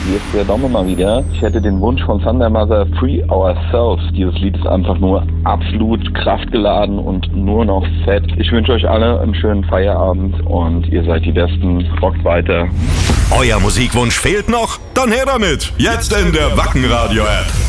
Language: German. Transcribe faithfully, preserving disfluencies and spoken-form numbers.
hier ist der Domme mal wieder. Ich hätte den Wunsch von Thunder Mother Free Ourselves. Dieses Lied ist einfach nur absolut kraftgeladen und nur noch fett. Ich wünsche euch alle einen schönen Feierabend und ihr seid die Besten. Rockt weiter. Euer Musikwunsch fehlt noch? Dann her damit! Jetzt in der Wacken Radio App.